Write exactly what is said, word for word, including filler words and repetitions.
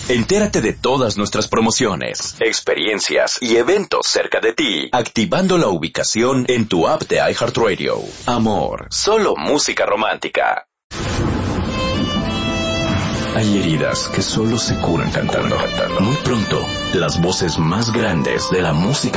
Entérate de todas nuestras promociones, experiencias y eventos cerca de ti, activando la ubicación en tu app de iHeartRadio. Amor, solo música romántica. Hay heridas que solo se curan cantando. Muy pronto, las voces más grandes de la música